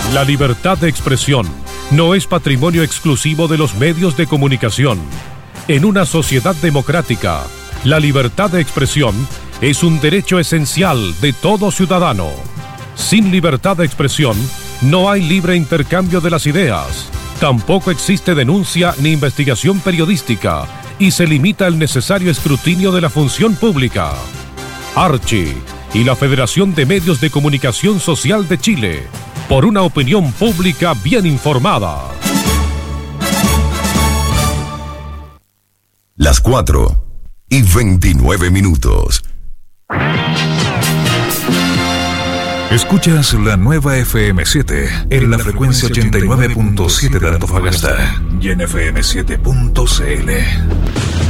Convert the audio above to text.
La libertad de expresión no es patrimonio exclusivo de los medios de comunicación. En una sociedad democrática, la libertad de expresión es un derecho esencial de todo ciudadano. Sin libertad de expresión, no hay libre intercambio de las ideas. Tampoco existe denuncia ni investigación periodística y se limita el necesario escrutinio de la función pública. Archi y la Federación de Medios de Comunicación Social de Chile, por una opinión pública bien informada. Las 4:29. Escuchas la nueva FM7 en la frecuencia 89.7 de Antofagasta y en FM7.cl.